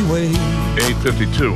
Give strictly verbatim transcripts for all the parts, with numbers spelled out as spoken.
way. eight fifty-two.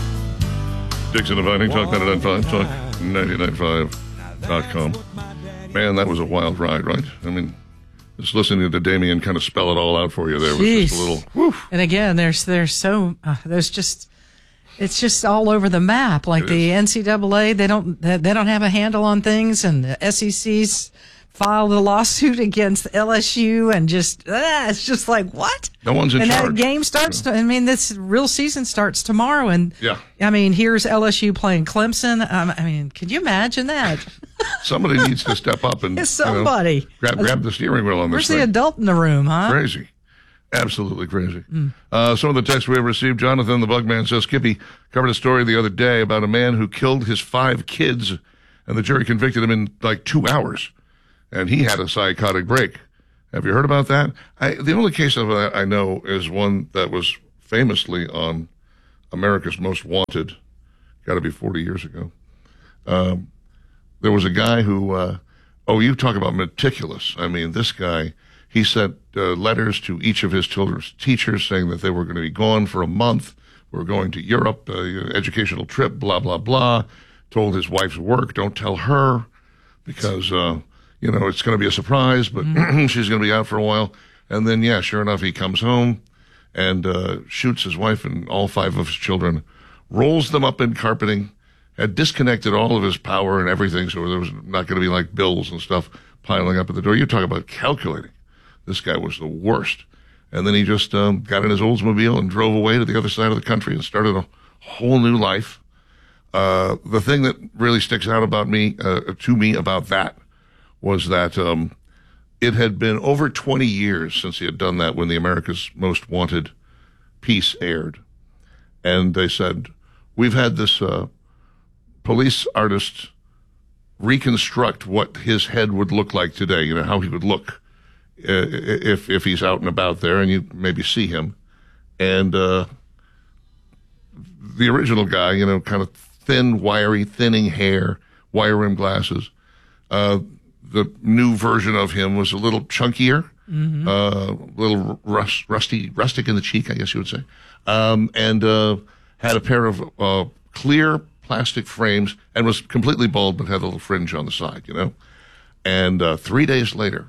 Dixon and Vining, Talk ninety-nine point five, Talk ninety-nine point five dot com. Man, that was a wild ride, right? I mean, just listening to Damien kind of spell it all out for you there Jeez. was just a little, whew. And again, there's there's so uh, there's just it's just all over the map. Like It the is. N C double A, they don't they don't have a handle on things, and the S E C's filed a lawsuit against L S U, and just ah, it's just like what? No one's in and charge. that game starts. To, I mean, this real season starts tomorrow, and Yeah. I mean, here's L S U playing Clemson. Um, I mean, can you imagine that? Somebody needs to step up and It's you know, somebody. grab grab the steering wheel on this Where's thing. the adult in the room, huh? Crazy. Absolutely crazy. Uh, some of the texts we have received, Jonathan the Bugman says, Skippy covered a story the other day about a man who killed his five kids, and the jury convicted him in like two hours, and he had a psychotic break. Have you heard about that? I, the only case of that I know is one that was famously on America's Most Wanted, got to be forty years ago. Um, there was a guy who, uh, oh, you talk about meticulous. I mean, this guy, he sent uh, letters to each of his children's teachers saying that they were going to be gone for a month. We're going to Europe, uh, educational trip, blah, blah, blah. Told his wife's work, don't tell her because, uh, you know, it's going to be a surprise, but mm-hmm. she's going to be out for a while. And then, yeah, sure enough, he comes home and uh, shoots his wife and all five of his children, rolls them up in carpeting, had disconnected all of his power and everything, so there was not going to be like bills and stuff piling up at the door. You talk about calculating. This guy was the worst. And then he just um, got in his Oldsmobile and drove away to the other side of the country and started a whole new life. Uh, the thing that really sticks out about me, uh, to me about that was that um, it had been over twenty years since he had done that when the America's Most Wanted piece aired. And they said, we've had this uh, police artist reconstruct what his head would look like today, you know, how he would look uh, if if he's out and about there and you maybe see him. And uh, the original guy, you know, kind of thin, wiry, thinning hair, wire rim glasses. Uh, the new version of him was a little chunkier, mm-hmm. uh, a little rust, rusty, rustic in the cheek, I guess you would say, um, and uh, had a pair of uh, clear plastic frames and was completely bald but had a little fringe on the side, you know. And uh, three days later,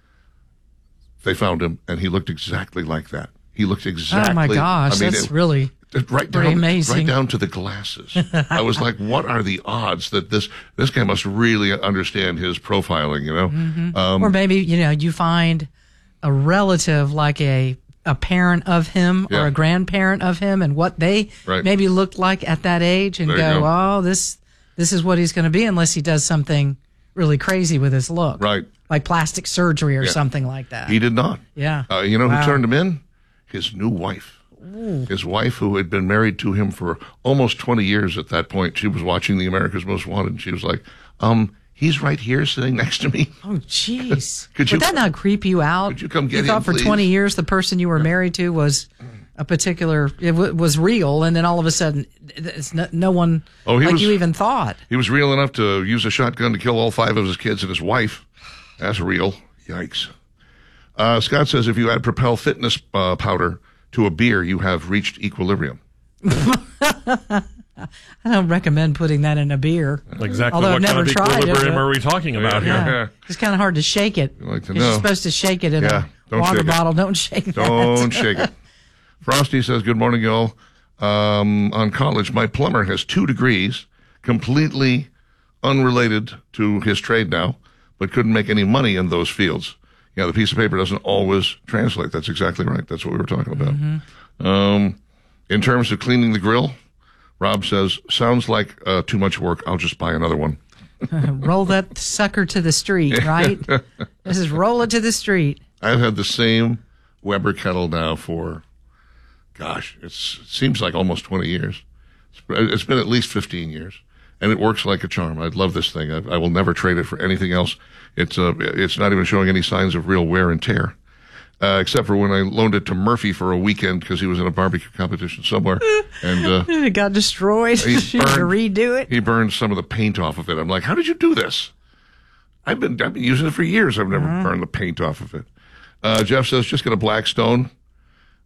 they found him, and he looked exactly like that. He looked exactly. Oh my gosh, I mean, that's it, really right pretty down, amazing. Right down to the glasses. I was like, what are the odds that this this guy must really understand his profiling? You know, mm-hmm. um, or maybe you know you find a relative like a a parent of him Yeah. or a grandparent of him, and what they Right. maybe looked like at that age, and There you go, go. oh, this this is what he's going to be, unless he does something really crazy with his look, right. like plastic surgery or Yeah. something like that. He did not. Yeah. Uh, you know Wow. who turned him in? His new wife. Ooh. His wife, who had been married to him for almost twenty years at that point. She was watching the America's Most Wanted, and she was like, um, he's right here sitting next to me. Oh, jeez. Could you- Would that not creep you out? Could you come get You thought him, for please? twenty years the person you were married to was a particular, it w- was real, and then all of a sudden, it's no, no one Oh, he like was- you even thought. He was real enough to use a shotgun to kill all five of his kids and his wife. That's real. Yikes. Uh, Scott says if you add Propel Fitness uh, powder to a beer, you have reached equilibrium. I don't recommend putting that in a beer. Exactly Although what I've kind of never tried it, equilibrium but- are we talking about Yeah. here? Yeah. It's kind of hard to shake it. You like to 'Cause know. You're supposed to shake it in Yeah, a don't water shake it. bottle. Don't shake that. Don't shake it. Frosty says, good morning, y'all. Um, on college, my plumber has two degrees, completely unrelated to his trade now, but couldn't make any money in those fields. Yeah, the piece of paper doesn't always translate. That's exactly right. That's what we were talking about. Mm-hmm. Um, in terms of cleaning the grill, Rob says, sounds like uh, too much work. I'll just buy another one. Roll that sucker to the street, right? This is roll it to the street. I've had the same Weber kettle now for, gosh, it's, it seems like almost twenty years. It's, it's been at least fifteen years, and it works like a charm. I love this thing. I, I will never trade it for anything else. It's uh, it's not even showing any signs of real wear and tear, uh, except for when I loaned it to Murphy for a weekend because he was in a barbecue competition somewhere, and uh, It got destroyed. He You had to burned- redo it. he burned some of the paint off of it. I'm like, how did you do this? I've been I've been using it for years. I've never Mm-hmm. burned the paint off of it. Uh, Jeff says, just get a Blackstone.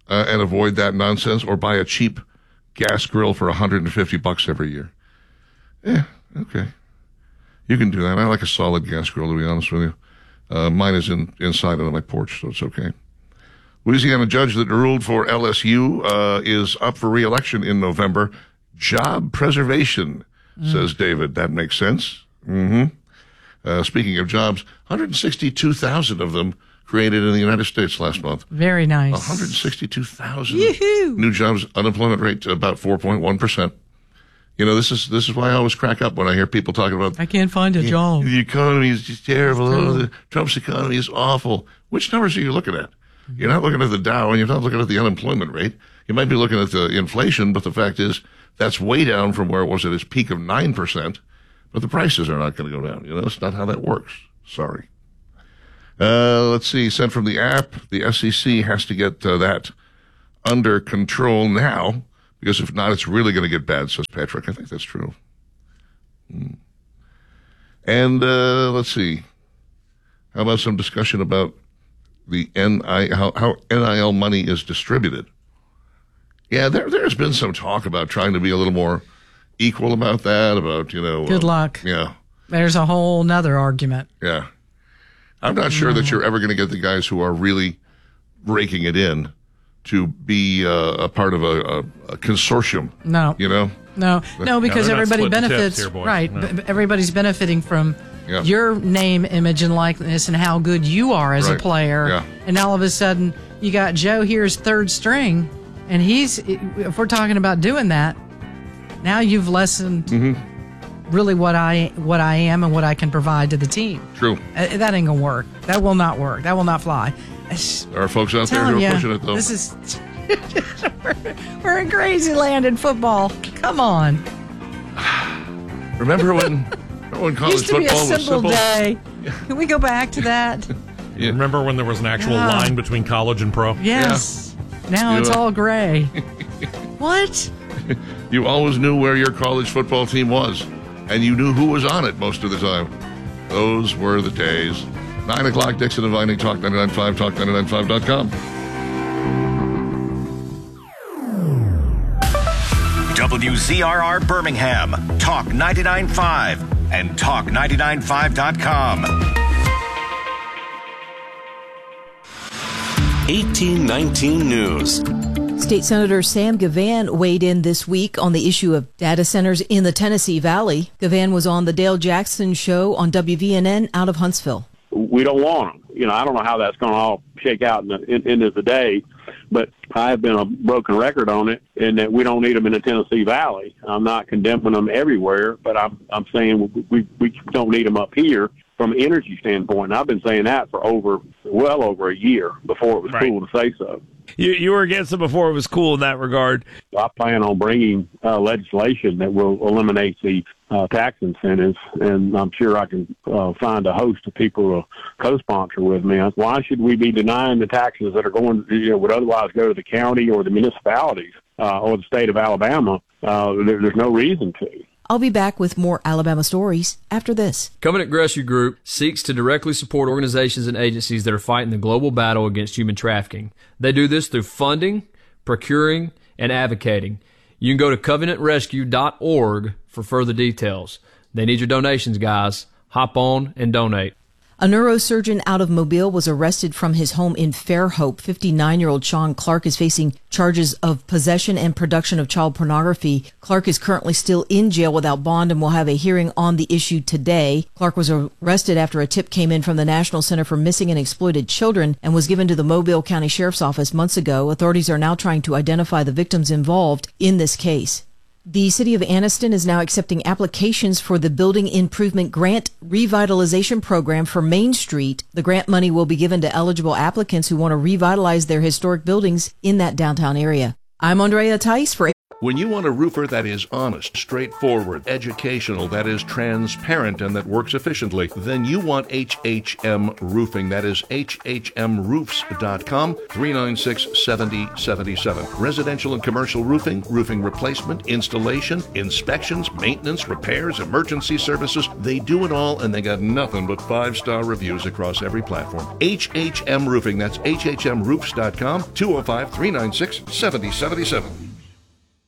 uh, and avoid that nonsense, or buy a cheap gas grill for one hundred fifty bucks every year. Yeah, okay. You can do that. I like a solid gas grill, to be honest with you. Uh, mine is in, inside on my porch, so it's okay. Louisiana judge that ruled for L S U uh, is up for re-election in November. Job preservation, mm. says David. That makes sense. Mm-hmm. Uh, speaking of jobs, one hundred sixty-two thousand of them created in the United States last month. Very nice. one hundred sixty-two thousand Yoo-hoo. New jobs. Unemployment rate about four point one percent. You know, this is this is why I always crack up when I hear people talking about, I can't find a job. The economy is just terrible. Oh, the, Trump's economy is awful. Which numbers are you looking at? Mm-hmm. You're not looking at the Dow, and you're not looking at the unemployment rate. You might be looking at the inflation, but the fact is that's way down from where it was at its peak of nine percent. But the prices are not going to go down. You know, it's not how that works. Sorry. Uh, let's see. Sent from the app, the S E C has to get uh, that under control now. Because if not, it's really going to get bad, says Patrick. I think that's true. Hmm. And uh, let's see. How about some discussion about the N I how, how N I L money is distributed? Yeah, there there's been some talk about trying to be a little more equal about that. About you know. Good uh, luck. Yeah. There's a whole nother argument. Yeah. I'm not sure no. that you're ever going to get the guys who are really raking it in to be uh, a part of a, a, a consortium. No. You know? No, no, because no, everybody benefits. Here, right. No. B- everybody's benefiting from yeah. your name, image, and likeness and how good you are as right. a player. Yeah. And all of a sudden, you got Joe here's third string, and he's, if we're talking about doing that, now you've lessened mm-hmm. really what I what I am and what I can provide to the team. True. Uh, that ain't going to work. That will not work. That will not fly. There are folks out there who are you, pushing it, though. This is we're, we're in crazy land in football. Come on. Remember when, remember when college used to be a football was simple simple? day. Can we go back to that? Yeah. Remember when there was an actual yeah. line between college and pro? Yes. Yeah. Now you, it's all gray. What? You always knew where your college football team was, and you knew who was on it most of the time. Those were the days. Nine o'clock, Dixon and Vining, Talk ninety-nine point five, talk ninety-nine point five dot com. W Z R R Birmingham, Talk ninety-nine point five, and talk ninety-nine point five dot com. eighteen nineteen News. State Senator Sam Gavan weighed in this week on the issue of data centers in the Tennessee Valley. Gavan was on the Dale Jackson Show on W V N N out of Huntsville. We don't want them. You know, I don't know how that's going to all shake out in the in, end of the day, but I have been a broken record on it, in that we don't need them in the Tennessee Valley. I'm not condemning them everywhere, but I'm I'm saying we we don't need them up here from an energy standpoint. And I've been saying that for over well over a year before it was right. cool to say so. You you were against it before it was cool in that regard. I plan on bringing uh, legislation that will eliminate the uh, tax incentives, and I'm sure I can uh, find a host of people to co-sponsor with me. Why should we be denying the taxes that are going, you know, would otherwise go to the county or the municipalities uh, or the state of Alabama? Uh, there, there's no reason to. I'll be back with more Alabama stories after this. Covenant Rescue Group seeks to directly support organizations and agencies that are fighting the global battle against human trafficking. They do this through funding, procuring, and advocating. You can go to covenant rescue dot org for further details. They need your donations, guys. Hop on and donate. A neurosurgeon out of Mobile was arrested from his home in Fairhope. fifty-nine-year-old Sean Clark is facing charges of possession and production of child pornography. Clark is currently still in jail without bond and will have a hearing on the issue today. Clark was arrested after a tip came in from the National Center for Missing and Exploited Children and was given to the Mobile County Sheriff's Office months ago. Authorities are now trying to identify the victims involved in this case. The city of Anniston is now accepting applications for the Building Improvement Grant Revitalization Program for Main Street. The grant money will be given to eligible applicants who want to revitalize their historic buildings in that downtown area. I'm Andrea Tice for When you want a roofer that is honest, straightforward, educational, that is transparent, and that works efficiently, then you want H H M Roofing. That is H H M roofs dot com, three nine six, seven zero seven seven. Residential and commercial roofing, roofing replacement, installation, inspections, maintenance, repairs, emergency services. They do it all, and they got nothing but five-star reviews across every platform. H H M Roofing. That's H H M roofs dot com, two oh five, three nine six, seven zero seven seven.